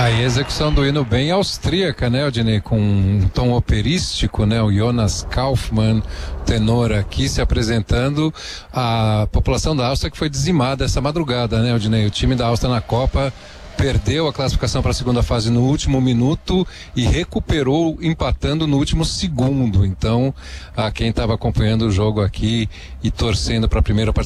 Aí a execução do hino bem austríaca, né, Odinei, com um tom operístico, né, o Jonas Kaufmann, tenor aqui, se apresentando. A população da Áustria que foi dizimada essa madrugada, né, Odinei? O time da Áustria na Copa perdeu a classificação para a segunda fase no último minuto e recuperou empatando no último segundo. Então, quem estava acompanhando o jogo aqui e torcendo para a primeira participação